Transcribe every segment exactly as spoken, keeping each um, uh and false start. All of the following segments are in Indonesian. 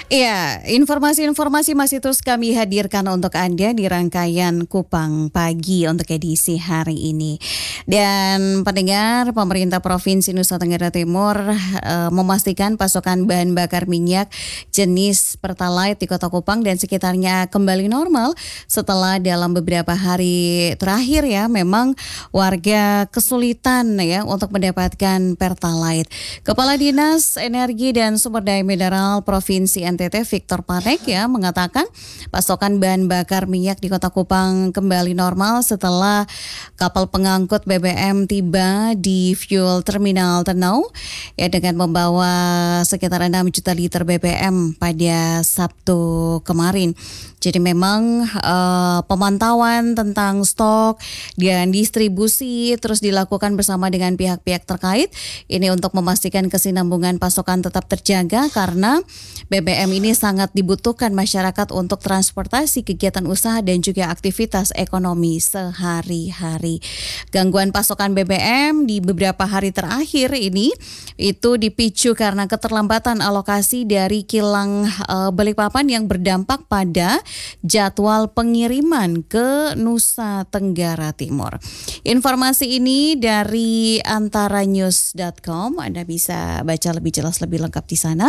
Iya, informasi-informasi masih terus kami hadirkan untuk Anda di rangkaian Kupang Pagi untuk edisi hari ini. Dan pendengar, pemerintah Provinsi Nusa Tenggara Timur eh, memastikan pasokan bahan bakar minyak jenis Pertalite di Kota Kupang dan sekitarnya kembali normal setelah dalam beberapa hari terakhir ya memang warga kesulitan ya untuk mendapatkan Pertalite. Kepala Dinas Energi dan Sumber Daya Mineral Provinsi N T T Victor Panek ya mengatakan pasokan bahan bakar minyak di Kota Kupang kembali normal setelah kapal pengangkut B B M tiba di fuel terminal Tenau ya dengan membawa sekitar enam juta liter B B M pada Sabtu kemarin. Jadi memang uh, pemantauan tentang stok dan distribusi terus dilakukan bersama dengan pihak-pihak terkait ini untuk memastikan kesinambungan pasokan tetap terjaga karena B B M ini sangat dibutuhkan masyarakat untuk transportasi, kegiatan usaha dan juga aktivitas ekonomi sehari-hari. Gangguan pasokan B B M di beberapa hari terakhir ini itu dipicu karena keterlambatan alokasi dari kilang uh, Balikpapan yang berdampak pada jadwal pengiriman ke Nusa Tenggara Timur. Informasi ini dari antara news dot com, Anda bisa baca lebih jelas lebih lengkap di sana.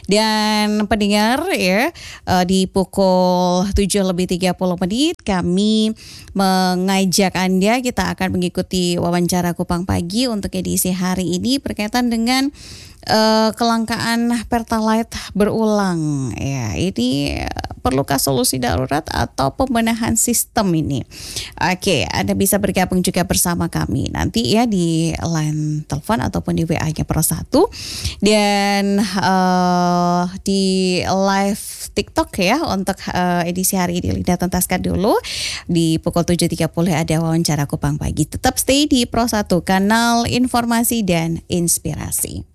Dan pendengar ya di pukul tujuh lebih tiga puluh menit kami mengajak Anda, kita akan mengikuti wawancara Kupang Pagi untuk edisi hari ini berkaitan dengan uh, kelangkaan Pertalite berulang. Ya, ini perlukah solusi darurat atau pembenahan sistem ini? Oke, Anda bisa bergabung juga bersama kami nanti ya di line telepon ataupun di W A-nya per satu dan uh, di live TikTok ya untuk uh, edisi hari ini. Linda tuntaskan dulu di pukul tujuh tiga puluh ada wawancara Kupang Pagi. Tetap stay di Pro satu, kanal informasi dan inspirasi.